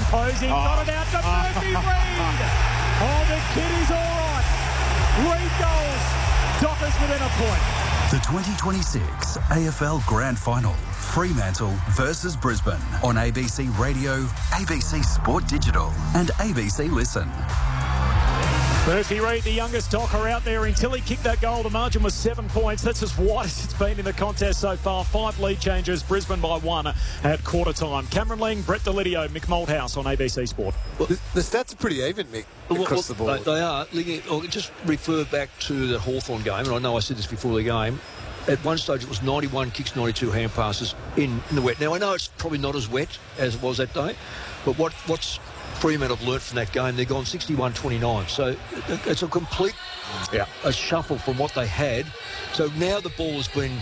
Posey got it out to Murphy Reid. Oh, the kid is all right. Reid goals. Dockers within a point. The 2026 AFL Grand Final, Fremantle versus Brisbane on ABC Radio, ABC Sport Digital and ABC Listen. Murphy Reid, the youngest Docker out there. Until he kicked that goal, the margin was 7 points. That's as wide as it's been in the contest so far. 5 lead changes, Brisbane by 1 at quarter time. Cameron Ling, Brett Delidio, Mick Malthouse on ABC Sport. Well, the stats are pretty even, Mick, across the board. They are. I'll just refer back to the Hawthorn game, and I know I said this before the game. At one stage, it was 91 kicks, 92 hand passes in the wet. Now, I know it's probably not as wet as it was that day, but what's Fremantle have learnt from that game, they've gone 61-29. So it's a complete a shuffle from what they had. So now the ball has been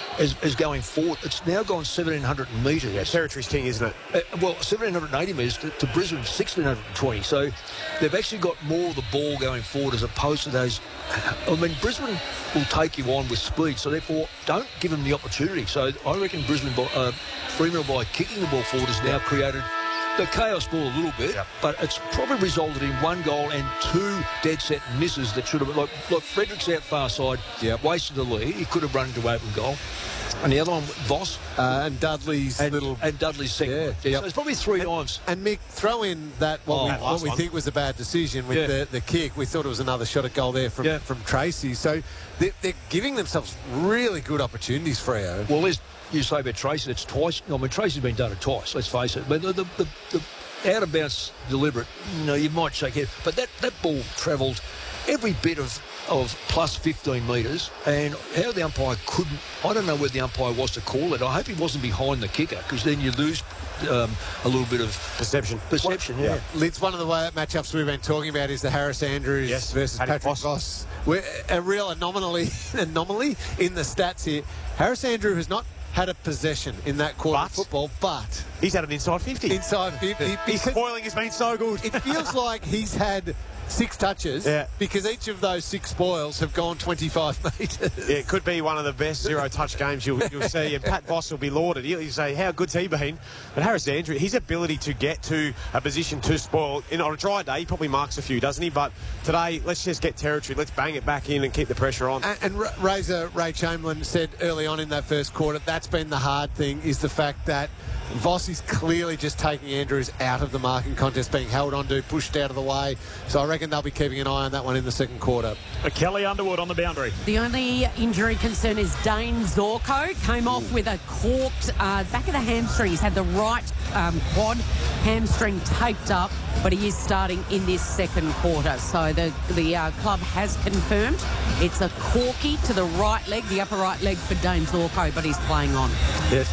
is going forward. It's now gone 1,700 metres. Yeah, territory's king, isn't it? Well, 1,780 metres to Brisbane, 1,620. So they've actually got more of the ball going forward as opposed to those. I mean, Brisbane will take you on with speed, so therefore don't give them the opportunity. So I reckon Fremantle by kicking the ball forward has now created the chaos ball a little bit, but it's probably resulted in 1 goal and 2 dead set misses that should have been like Frederick's out far side, wasted the lead. He could have run into open goal. And the other one, Voss. And Dudley's and Dudley's second. So it's probably 3 times. And Mick, throw in that what we think was a bad decision with the kick. We thought it was another shot at goal there from Tracy. So they're giving themselves really good opportunities, Freo. Well, you say about Tracy, it's twice. I mean, Tracy's been done it twice, let's face it. But the out-of-bounds deliberate, you might shake it. But that ball travelled every bit of plus 15 metres, and how the umpire couldn't, I don't know where the umpire was to call it. I hope he wasn't behind the kicker, because then you lose a little bit of perception. Yeah. Lids, one of the matchups we've been talking about is the Harris Andrews versus Patrick Voss. We're a real anomaly in the stats here. Harris Andrews has not had a possession in that quarter of football, but he's had an inside 50. Inside 50. His spoiling has been so good. It feels like he's had 6 touches because each of those 6 spoils have gone 25 metres. Yeah, it could be one of the best zero-touch games you'll see, and Pat Voss will be lauded. He'll say, how good's he been? But Harris Andrews, his ability to get to a position to spoil, on a dry day, he probably marks a few, doesn't he? But today, let's just get territory. Let's bang it back in and keep the pressure on. And Ray Chamberlain said early on in that first quarter, that's been the hard thing, is the fact that Voss is clearly just taking Andrews out of the marking contest, being held onto, pushed out of the way. So I reckon they'll be keeping an eye on that one in the second quarter. Kelly Underwood on the boundary. The only injury concern is Dane Zorko. Came off with a corked back of the hamstring. He's had the right quad hamstring taped up, but he is starting in this second quarter. So the club has confirmed it's a corky to the right leg, the upper right leg for Dane Zorko, but he's playing on. They're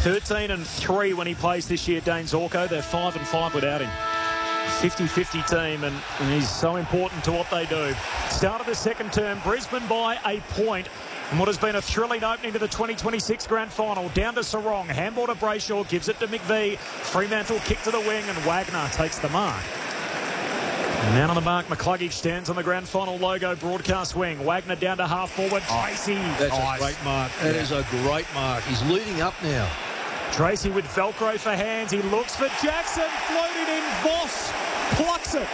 13-3 when he plays this year, Dane Zorko. They're 5-5 without him. 50-50 team, and he's so important to what they do. Start of the second term, Brisbane by a point. And what has been a thrilling opening to the 2026 Grand Final. Down to Sarong, handball to Brayshaw, gives it to McVie. Fremantle kick to the wing, and Wagner takes the mark. Man on the mark, McCluggage stands on the Grand Final logo broadcast wing. Wagner down to half forward. Tracy. That's a great mark. That is a great mark. He's leading up now. Tracy with Velcro for hands. He looks for Jackson. Floated in. Voss plucks it.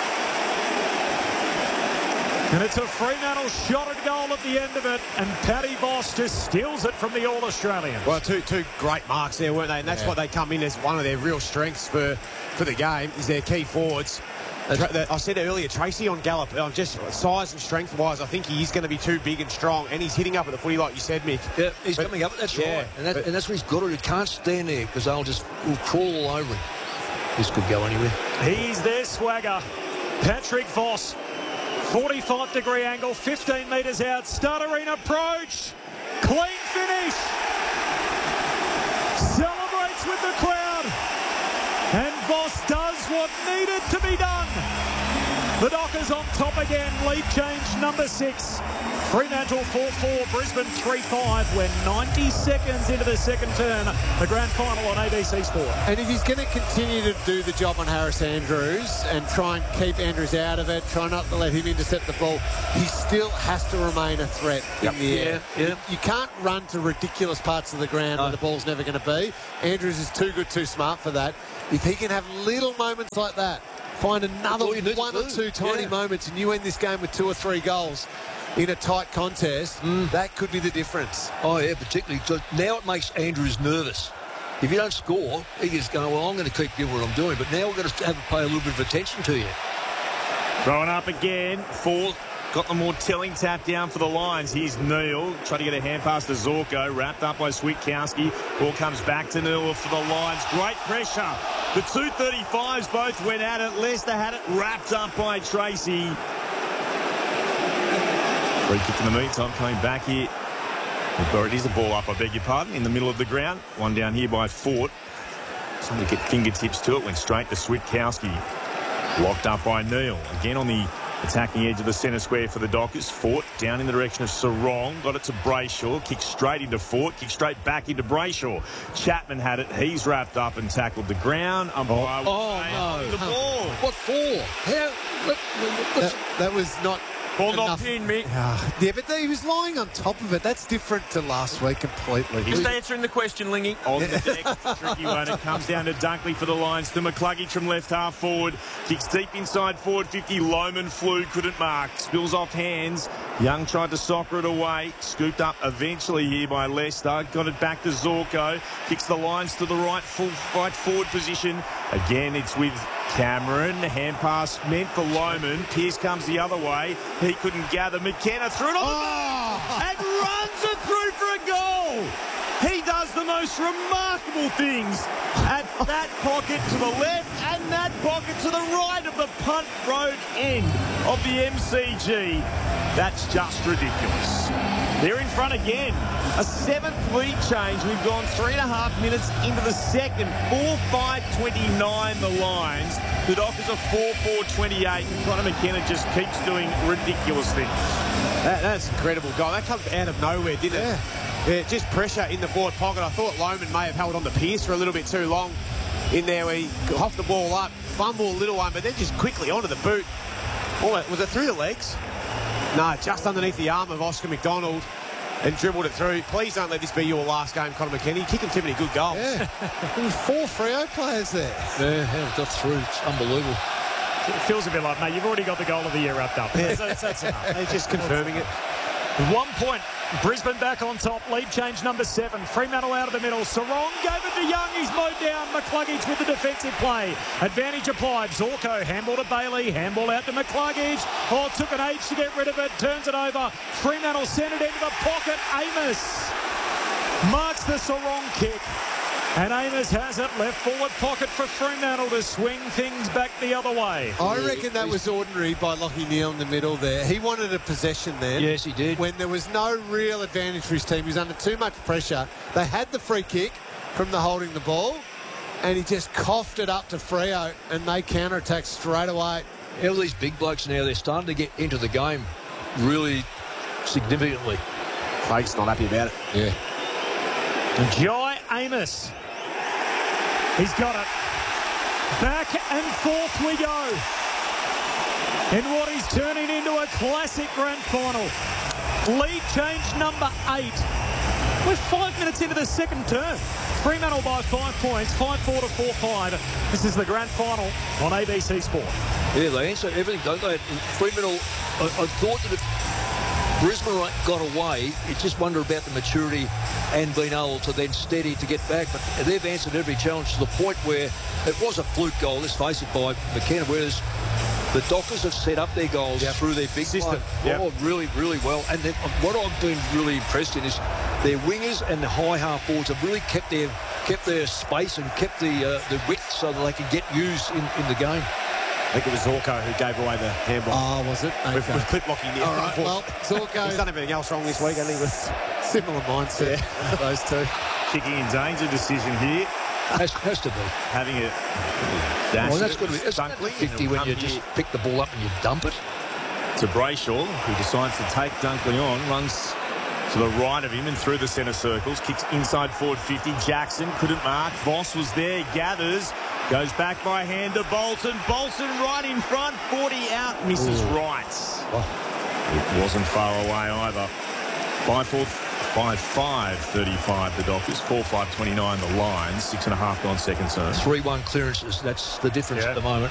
And it's a Fremantle shot at goal at the end of it. And Paddy Voss just steals it from the All-Australians. Well, two great marks there, weren't they? And that's what they come in as one of their real strengths for the game, is their key forwards. I said earlier, Tracy on Gallop, just size and strength-wise, I think he is going to be too big and strong, and he's hitting up at the footy like you said, Mick. Yeah, he's coming up, that's right. And that's what he's got to do. He can't stand there because they'll will crawl all over him. This could go anywhere. He's their swagger. Patrick Voss, 45-degree angle, 15 metres out, stuttering approach, clean finish. Celebrates with the crowd. And Voss does what needed to be done. The Dockers on top again. Lead change number 6. Fremantle 4-4, Brisbane 3-5. We're 90 seconds into the second term. The grand final on ABC Sport. And if he's going to continue to do the job on Harris Andrews and try and keep Andrews out of it, try not to let him intercept the ball, he still has to remain a threat in the air. Yeah. You can't run to ridiculous parts of the ground where the ball's never going to be. Andrews is too good, too smart for that. If he can have little moments like that, find another one or two tiny moments, and you end this game with 2 or 3 goals in a tight contest, that could be the difference. Oh, yeah, particularly. So now it makes Andrews nervous. If you don't score, he just going, well, I'm going to keep doing what I'm doing. But now we've got to have to pay a little bit of attention to you. Throwing up again. Ford got the more telling tap down for the Lions. Here's Neil trying to get a hand pass to Zorko. Wrapped up by Switkowski. Ball comes back to Neil for the Lions. Great pressure. The 235s both went at it. Leicester had it wrapped up by Tracy. Free kick in the meantime coming back here. Or it is a ball up, I beg your pardon, in the middle of the ground. One down here by Fort. Somebody get fingertips to it. Went straight to Switkowski. Locked up by Neil. Again on the attacking edge of the centre square for the Dockers. Fort down in the direction of Sarong. Got it to Brayshaw. Kicked straight into Fort. Kicked straight back into Brayshaw. Chapman had it. He's wrapped up and tackled the ground. No. The ball. What for? That was not... Ball not pinned, Mick. Yeah, but he was lying on top of it. That's different to last week completely. He's answering the question, Lingy. On the deck, tricky one. It comes down to Dunkley for the Lions. To McCluggage from left half forward. Kicks deep inside forward 50. Lohman flew, couldn't mark. Spills off hands. Young tried to soccer it away. Scooped up eventually here by Leicester. Got it back to Zorko. Kicks the Lions to the right forward position. Again, it's with Cameron. The hand pass meant for Lohman. Pearce comes the other way. He couldn't gather. McKenna threw it on the ball and runs it through for a goal. He does the most remarkable things at that pocket to the left and that pocket to the right of the punt road end of the MCG. That's just ridiculous. They're in front again. A 7th lead change. We've gone 3.5 minutes into the second. 4-5-29 the Lions. The Dockers are 4-4-28. And Connor McKenna just keeps doing ridiculous things. That's an incredible goal. That comes out of nowhere, didn't it? Yeah, just pressure in the forward pocket. I thought Lohman may have held on to Pearce for a little bit too long in there where he hopped the ball up, fumble a little one, but then just quickly onto the boot. Oh, was it through the legs? No, just underneath the arm of Oscar McDonald and dribbled it through. Please don't let this be your last game, Connor McKenna. You're kicking too many good goals. Yeah, there was 4 Freo players there. Yeah, how it got through. It's unbelievable. It feels a bit like, mate, you've already got the goal of the year wrapped up. Yeah. That's enough. They're just confirming it. 1 point. Brisbane back on top. Lead change number 7. Fremantle out of the middle. Sarong gave it to Young. He's mowed down. McCluggage with the defensive play. Advantage applied. Zorko handball to Bailey. Handball out to McCluggage. Oh, took an age to get rid of it. Turns it over. Fremantle sent it into the pocket. Amos marks the Sarong kick. And Amos has it, left forward pocket for Fremantle to swing things back the other way. I reckon that was ordinary by Lachie Neale in the middle there. He wanted a possession then. Yes, he did. When there was no real advantage for his team. He was under too much pressure. They had the free kick from the holding the ball, and he just coughed it up to Freo, and they counter-attacked straight away. All these big blokes now, they're starting to get into the game really significantly. Fake's not happy about it. Yeah. Jai Amos. He's got it. Back and forth we go. In what is turning into a classic grand final. Lead change number 8. We're 5 minutes into the second term. Fremantle by 5 points, 5-4 to 4-5. This is the grand final on ABC Sport. Yeah, they answer everything, don't they? Fremantle, I thought that if Brisbane got away, you just wonder about the maturity and being able to then steady to get back. But they've answered every challenge to the point where it was a fluke goal, let's face it, by McKenna, whereas the Dockers have set up their goals through their big system. Oh, really, really well. And then what I've been really impressed in is their wingers and the high half forwards have really kept their space and kept the width so that they can get used in the game. I think it was Zorko who gave away the handball. Oh, was it? Okay. With clip locking near. All right, well, Zorko... He's done everything else wrong this week, hasn't he? Similar mindset, those two. Kicking in danger decision here. Has to be. Having a dash. Well, that's got to be. It's 50 when you just pick the ball up and you dump it. to Brayshaw, who decides to take Dunkley on, runs to the right of him and through the centre circles, kicks inside forward 50. Jackson couldn't mark. Voss was there, gathers, goes back by hand to Bolton. Bolton right in front, 40 out, misses right. It wasn't far away either. 5-4, 5-5, 35 the Dockers, 4-5, 29 the Lions, 6.5 gone second term. 3-1 clearances, that's the difference at the moment.